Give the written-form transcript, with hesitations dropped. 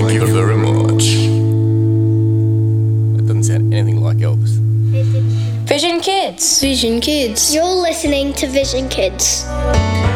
Thank you very much. That doesn't sound anything like Elvis. Vision Kids. Vision Kids. You're listening to Vision Kids.